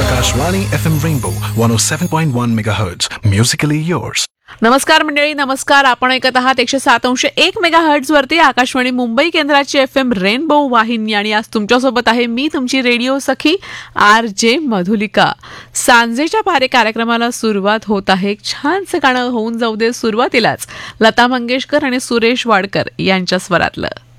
Akashvani FM Rainbow 107.1 MHz. Musically yours. नमस्कार मंडळी, नमस्कार. आपण ऐकत आहात 107.1 मेगाहर्ट्झ वरती आकाशवाणी मुंबई केंद्राची FM रेनबो वाहिनी आणि आज तुमच्यासोबत आहे मी तुमची रेडिओ सखी RJ मधुलिका. सांजेच्या पारे कार्यक्रमाला सुरुवात होत आहे. एक छानसं गाणं होऊन जाऊ दे सुरुवातीलाच लता मंगेशकर आणि सुरेश वाडकर यांच्या स्वरातलं.